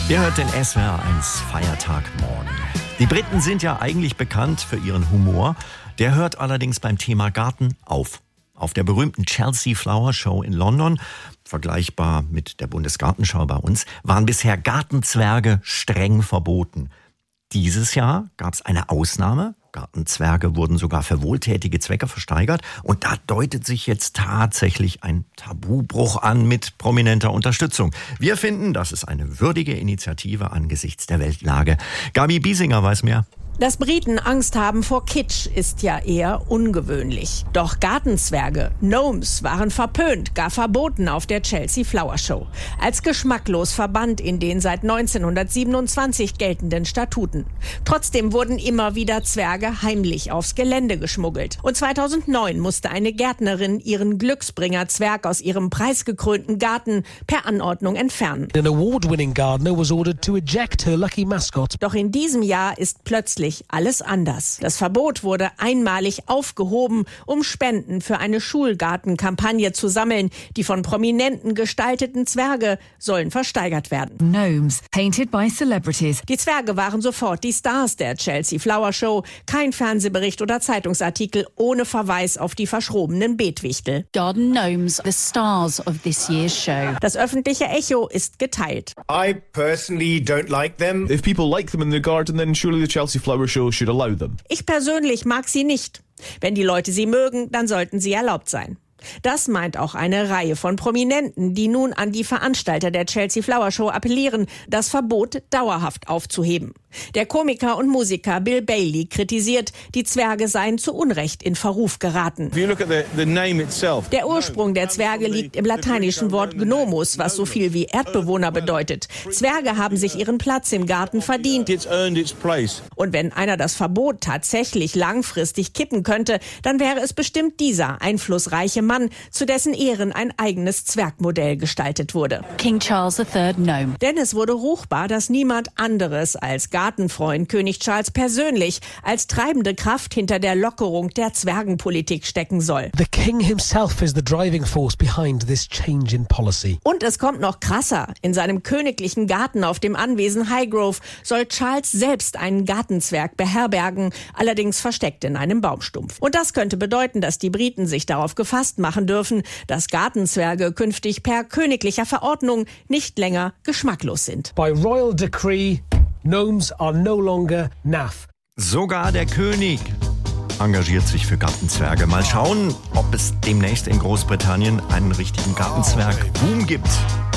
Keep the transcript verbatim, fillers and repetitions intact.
Ihr hört den S W R eins Feiertagmorgen. Die Briten sind ja eigentlich bekannt für ihren Humor. Der hört allerdings beim Thema Garten auf. Auf der berühmten Chelsea Flower Show in London, vergleichbar mit der Bundesgartenschau bei uns, waren bisher Gartenzwerge streng verboten. Dieses Jahr gab es eine Ausnahme. Gartenzwerge wurden sogar für wohltätige Zwecke versteigert. Und da deutet sich jetzt tatsächlich ein Tabubruch an mit prominenter Unterstützung. Wir finden, das ist eine würdige Initiative angesichts der Weltlage. Gabi Biesinger weiß mehr. Dass Briten Angst haben vor Kitsch ist ja eher ungewöhnlich. Doch Gartenzwerge, Gnomes, waren verpönt, gar verboten auf der Chelsea Flower Show. Als geschmacklos verbannt in den seit neunzehnhundertsiebenundzwanzig geltenden Statuten. Trotzdem wurden immer wieder Zwerge heimlich aufs Gelände geschmuggelt. Und zweitausendneun musste eine Gärtnerin ihren Glücksbringer-Zwerg aus ihrem preisgekrönten Garten per Anordnung entfernen. An award-winning gardener was ordered to eject her lucky mascot. Doch in diesem Jahr ist plötzlich alles anders. Das Verbot wurde einmalig aufgehoben, um Spenden für eine Schulgartenkampagne zu sammeln. Die von Prominenten gestalteten Zwerge sollen versteigert werden. Gnomes, painted by celebrities. Die Zwerge waren sofort die Stars der Chelsea Flower Show. Kein Fernsehbericht oder Zeitungsartikel ohne Verweis auf die verschrobenen Beetwichtel. Garden Gnomes, the stars of this year's show. Das öffentliche Echo ist geteilt. I personally don't like them. If people like them in the garden, then surely the Chelsea Flower Show should allow them. Ich persönlich mag sie nicht. Wenn die Leute sie mögen, dann sollten sie erlaubt sein. Das meint auch eine Reihe von Prominenten, die nun an die Veranstalter der Chelsea Flower Show appellieren, das Verbot dauerhaft aufzuheben. Der Komiker und Musiker Bill Bailey kritisiert, die Zwerge seien zu Unrecht in Verruf geraten. Der Ursprung der Zwerge liegt im lateinischen Wort Gnomus, was so viel wie Erdbewohner bedeutet. Zwerge haben sich ihren Platz im Garten verdient. Und wenn einer das Verbot tatsächlich langfristig kippen könnte, dann wäre es bestimmt dieser einflussreiche Mann, zu dessen Ehren ein eigenes Zwergmodell gestaltet wurde. King Charles the Third Gnome. Denn es wurde ruchbar, dass niemand anderes als Gartenfreund König Charles persönlich als treibende Kraft hinter der Lockerung der Zwergenpolitik stecken soll. The king himself is the driving force behind this change in policy. Und es kommt noch krasser. In seinem königlichen Garten auf dem Anwesen Highgrove soll Charles selbst einen Gartenzwerg beherbergen, allerdings versteckt in einem Baumstumpf. Und das könnte bedeuten, dass die Briten sich darauf gefasst machen dürfen, dass Gartenzwerge künftig per königlicher Verordnung nicht länger geschmacklos sind. By royal decree, gnomes are no longer naff. Sogar der König engagiert sich für Gartenzwerge. Mal schauen, ob es demnächst in Großbritannien einen richtigen Gartenzwerg-Boom gibt.